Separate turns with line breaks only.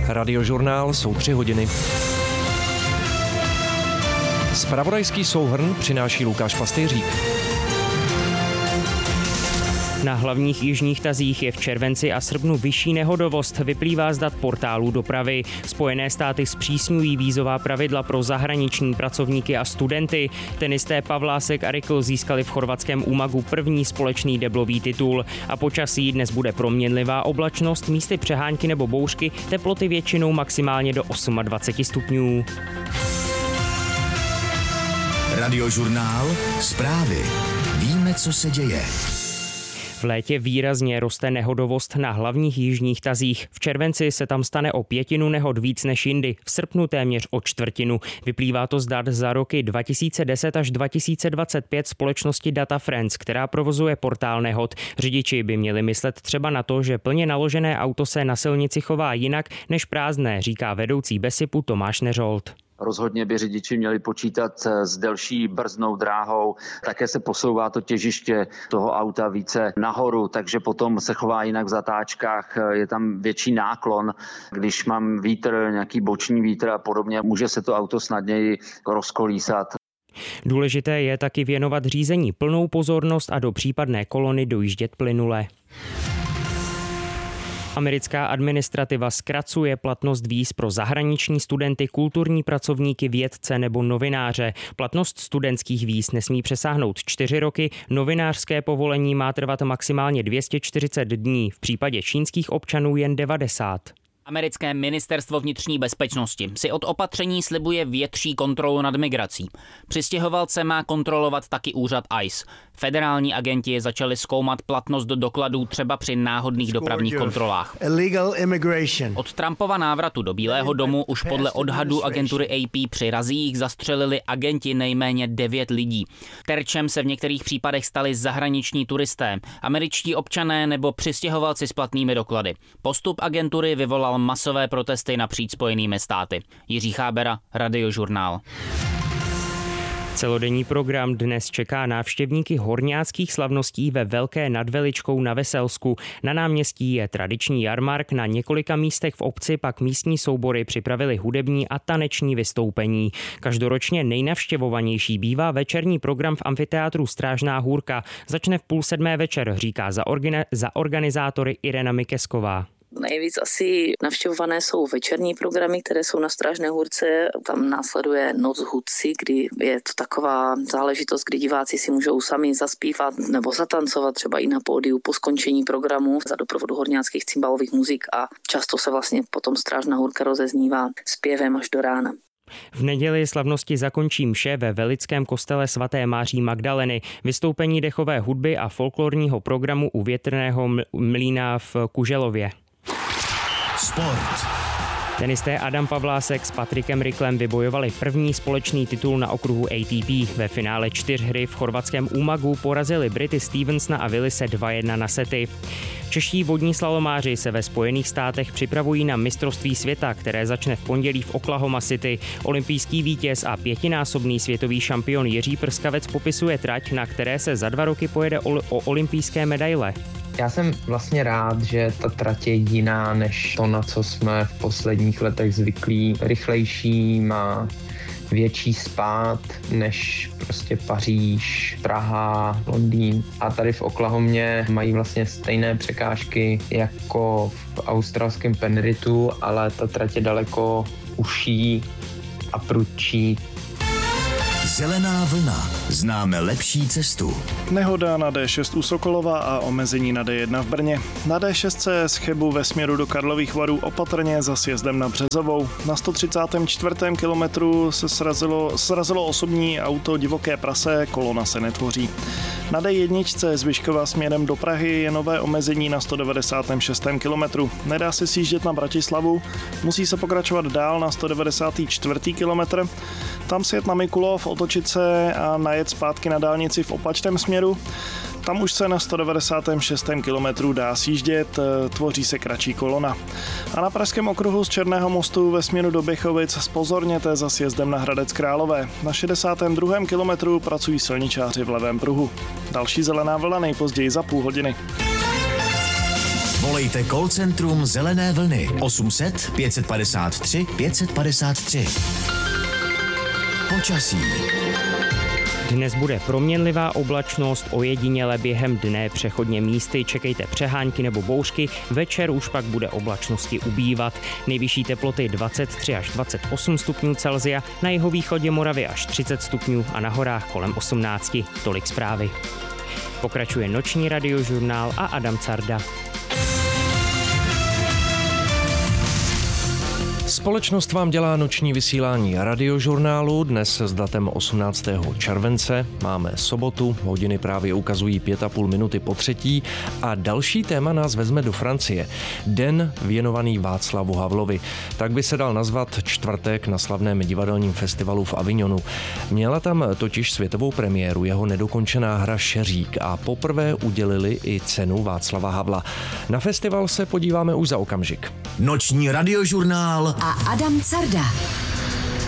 Radiožurnál jsou 3 hodiny. Zpravodajský souhrn přináší Lukáš Pastýřík.
Na hlavních jižních tazích je v červenci a srpnu vyšší nehodovost, vyplývá z dat portálů dopravy. Spojené státy zpřísňují vízová pravidla pro zahraniční pracovníky a studenty. Tenisté Pavlásek a Rikl získali v chorvatském Umagu první společný deblový titul. A počasí dnes bude proměnlivá oblačnost, místy přehánky nebo bouřky, teploty většinou maximálně do 28 stupňů.
Radiožurnál, zprávy. Víme, co se děje.
V létě výrazně roste nehodovost na hlavních jižních tazích. V červenci se tam stane o 1/5 nehod víc než jindy, v srpnu téměř o 1/4. Vyplývá to z dat za roky 2010 až 2025 společnosti Data Friends, která provozuje portál nehod. Řidiči by měli myslet třeba na to, že plně naložené auto se na silnici chová jinak než prázdné, říká vedoucí BESIPu Tomáš Neřolt.
Rozhodně by řidiči měli počítat s delší brzdnou dráhou. Také se posouvá to těžiště toho auta více nahoru, takže potom se chová jinak v zatáčkách. Je tam větší náklon. Když mám vítr, nějaký boční vítr a podobně, může se to auto snadněji rozkolísat.
Důležité je taky věnovat řízení plnou pozornost a do případné kolony dojíždět plynule. Americká administrativa zkracuje platnost víz pro zahraniční studenty, kulturní pracovníky, vědce nebo novináře. Platnost studentských víz nesmí přesáhnout 4 roky, novinářské povolení má trvat maximálně 240 dní, v případě čínských občanů jen 90.
Americké ministerstvo vnitřní bezpečnosti si od opatření slibuje větší kontrolu nad migrací. Přistěhovalce má kontrolovat taky úřad ICE. Federální agenti začali zkoumat platnost dokladů třeba při náhodných dopravních kontrolách. Od Trumpova návratu do Bílého domu už podle odhadu agentury AP při razích zastřelili agenti nejméně 9 lidí. Terčem se v některých případech stali zahraniční turisté, američtí občané nebo přistěhovalci s platnými doklady. Postup agentury vyvolal masové protesty napříč Spojenými státy. Jiří Chábera, Radiožurnál.
Celodenní program dnes čeká návštěvníky horňáckých slavností ve Velké nad Veličkou na Veselsku. Na náměstí je tradiční jarmark, na několika místech v obci pak místní soubory připravili hudební a taneční vystoupení. Každoročně nejnavštěvovanější bývá večerní program v amfiteátru Strážná hůrka. Začne v 6:30 večer, říká za organizátory Irena Mikesková.
Nejvíc asi navštěvované jsou večerní programy, které jsou na Strážné hůrce. Tam následuje Noc hudci, kdy je to taková záležitost, kdy diváci si můžou sami zaspívat nebo zatancovat třeba i na pódiu po skončení programu za doprovodu horňáckých cymbalových muzik a často se vlastně potom Strážná hůrka rozeznívá zpěvem až do rána.
V neděli slavnosti zakončí mše ve Velickém kostele svaté Máří Magdaleny, vystoupení dechové hudby a folklorního programu u větrného mlýna v Kuželově.
Sport.
Tenisté Adam Pavlásek s Patrikem Riklem vybojovali první společný titul na okruhu ATP. Ve finále 4 v chorvatském Umagu porazili Brity Stevensona a Willise 2-1 na sety. Čeští vodní slalomáři se ve Spojených státech připravují na mistrovství světa, které začne v pondělí v Oklahoma City. Olympijský vítěz a 5násobný světový šampion Jiří Prskavec popisuje trať, na které se za 2 roky pojede o olympijské medaile.
Já jsem vlastně rád, že ta trať je jiná než to, na co jsme v posledních letech zvyklí. Rychlejší, má větší spád než prostě Paříž, Praha, Londýn. A tady v Oklahomě mají vlastně stejné překážky jako v australském Penrithu, ale ta trať je daleko užší a prudčí.
Zelená vlna. Známe lepší cestu.
Nehoda na D6 u Sokolova a omezení na D1 v Brně. Na D6 z Chebu ve směru do Karlových Varů opatrně za sjezdem na Březovou. Na 134. kilometru se srazilo osobní auto Divoké prase, kolona se netvoří. Na D1 z Vyškova směrem do Prahy je nové omezení na 196. kilometru. Nedá se sjíždět na Bratislavu, musí se pokračovat dál na 194. kilometr. Tam si jet na Mikulov, otočit se a najet zpátky na dálnici v opačném směru. Tam už se na 196. kilometru dá sjíždět, tvoří se kratší kolona. A na pražském okruhu z Černého mostu ve směru do Běchovic zpozorněte za sjezdem na Hradec Králové. Na 62. kilometru pracují silničáři v levém pruhu. Další zelená vlna nejpozději za půl hodiny.
Volejte call centrum Zelené vlny 800 553 553. Počasí.
Dnes bude proměnlivá oblačnost, ojediněle během dne přechodně místy čekejte přehánky nebo bouřky, večer už pak bude oblačnosti ubývat. Nejvyšší teploty 23 až 28 stupňů Celsia, na jihovýchodě Moravy až 30 stupňů a na horách kolem 18. Tolik zprávy. Pokračuje noční radiožurnál a Adam Carda.
Společnost vám dělá noční vysílání radiožurnálu dnes s datem 18. července. Máme sobotu, hodiny právě ukazují 5,5 minuty po 3. a další téma nás vezme do Francie. Den věnovaný Václavu Havlovi. Tak by se dal nazvat čtvrtek na slavném divadelním festivalu v Avignonu. Měla tam totiž světovou premiéru jeho nedokončená hra Šeřík a poprvé udělili i cenu Václava Havla. Na festival se podíváme už za okamžik.
Noční radiožurnál
a Adam Carda.